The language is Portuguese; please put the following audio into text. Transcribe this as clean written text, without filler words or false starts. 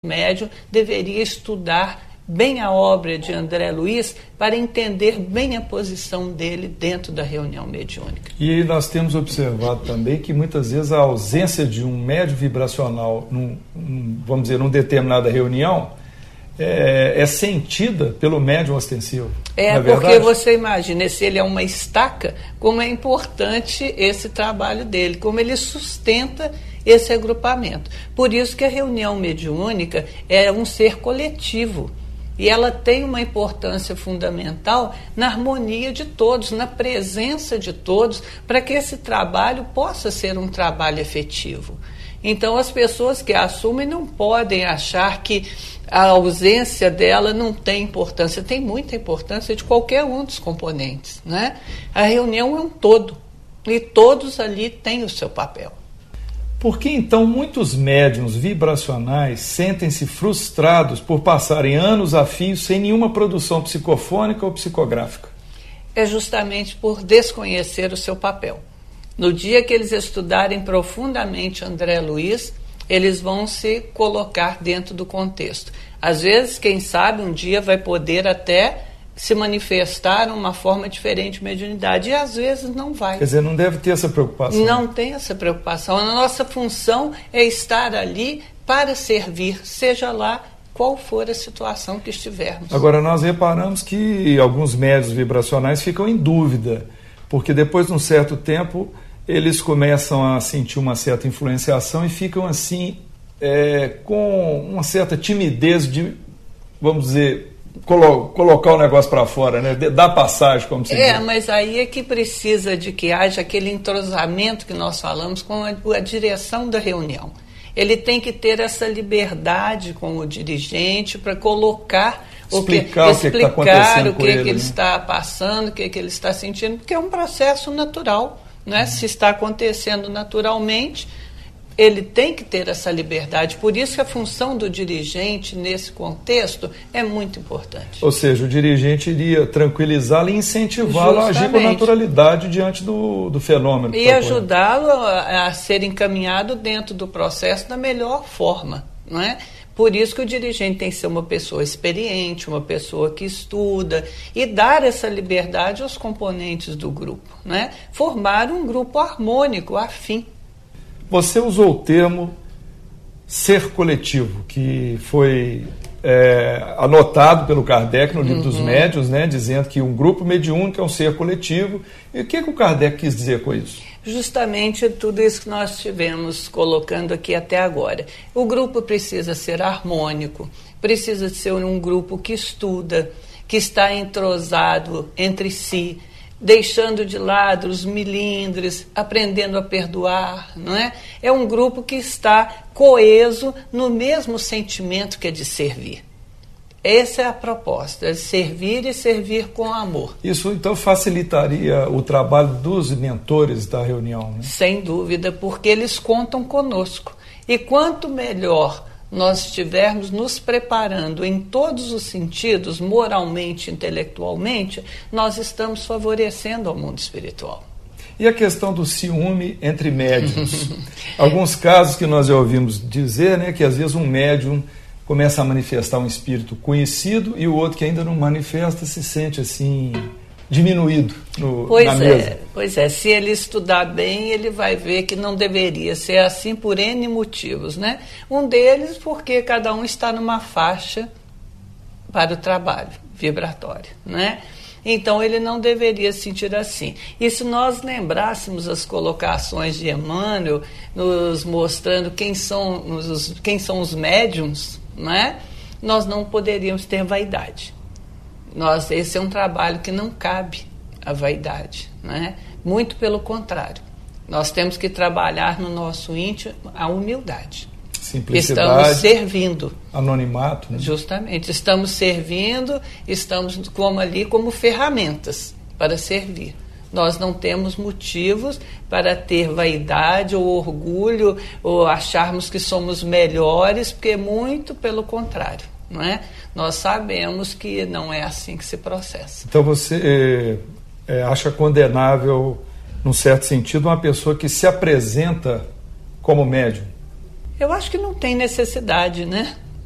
médium deveria estudar bem a obra de André Luiz para entender bem a posição dele dentro da reunião mediúnica. E nós temos observado também que muitas vezes a ausência de um médium vibracional, vamos dizer, numa determinada reunião, é sentida pelo médium ostensivo. Porque você imagina, se ele é uma estaca, como é importante esse trabalho dele, como ele sustenta esse agrupamento. Por isso que a reunião mediúnica é um ser coletivo. E ela tem uma importância fundamental na harmonia de todos, na presença de todos, para que esse trabalho possa ser um trabalho efetivo. Então, as pessoas que a assumem não podem achar que a ausência dela não tem importância. Tem muita importância de qualquer um dos componentes, né? A reunião é um todo, e todos ali têm o seu papel. Por que, então, muitos médiuns vibracionais sentem-se frustrados por passarem anos a fio sem nenhuma produção psicofônica ou psicográfica? É justamente por desconhecer o seu papel. No dia que eles estudarem profundamente André Luiz, eles vão se colocar dentro do contexto. Às vezes, quem sabe, um dia vai poder até se manifestar uma forma diferente de mediunidade, e às vezes não vai. Quer dizer, não deve ter essa preocupação. Não tem essa preocupação. A nossa função é estar ali para servir, seja lá qual for a situação que estivermos. Agora, nós reparamos que alguns médiuns vibracionais ficam em dúvida, porque depois de um certo tempo eles começam a sentir uma certa influenciação e ficam assim, com uma certa timidez de, vamos dizer, colocar o negócio para fora, né? Dar passagem, como se diz. Mas aí é que precisa de que haja aquele entrosamento que nós falamos com a direção da reunião. Ele tem que ter essa liberdade com o dirigente para colocar explicar o que está acontecendo com ele, ele está passando, o que ele está sentindo, porque é um processo natural, né? Se está acontecendo naturalmente, ele tem que ter essa liberdade. Por isso que a função do dirigente nesse contexto é muito importante. Ou seja, o dirigente iria tranquilizá-lo e incentivá-lo a agir com naturalidade diante do fenômeno. E ajudá-lo a ser encaminhado dentro do processo da melhor forma, não é? Por isso que o dirigente tem que ser uma pessoa experiente, uma pessoa que estuda, e dar essa liberdade aos componentes do grupo, né? Formar um grupo harmônico, afim. Você usou o termo ser coletivo, que foi anotado pelo Kardec no Livro dos Médiuns, né, dizendo que um grupo mediúnico é um ser coletivo. E o que o Kardec quis dizer com isso? Justamente tudo isso que nós estivemos colocando aqui até agora. O grupo precisa ser harmônico, precisa ser um grupo que estuda, que está entrosado entre si, deixando de lado os milindres, aprendendo a perdoar, não é? É um grupo que está coeso no mesmo sentimento que é de servir. Essa é a proposta, é servir e servir com amor. Isso, então, facilitaria o trabalho dos mentores da reunião, né? Sem dúvida, porque eles contam conosco. E quanto melhor nós estivermos nos preparando em todos os sentidos, moralmente, intelectualmente, nós estamos favorecendo ao mundo espiritual. E a questão do ciúme entre médiuns? Alguns casos que nós já ouvimos dizer, né, que às vezes um médium começa a manifestar um espírito conhecido e o outro que ainda não manifesta se sente assim diminuído na mesa. Pois é, se ele estudar bem, ele vai ver que não deveria ser assim por N motivos, né? Um deles porque cada um está numa faixa para o trabalho vibratório, né? Então ele não deveria sentir assim. E se nós lembrássemos as colocações de Emmanuel, nos mostrando quem são os médiums, né? Nós não poderíamos ter vaidade. Esse é um trabalho que não cabe à vaidade, né? Muito pelo contrário. Nós temos que trabalhar no nosso íntimo a humildade. Simplicidade, estamos servindo. Anonimato. Né? Justamente. Estamos servindo, estamos como ferramentas para servir. Nós não temos motivos para ter vaidade ou orgulho ou acharmos que somos melhores, porque muito pelo contrário. Não é? Nós sabemos que não é assim que se processa. Então você acha condenável, num certo sentido, uma pessoa que se apresenta como médium? Eu acho que não tem necessidade, né?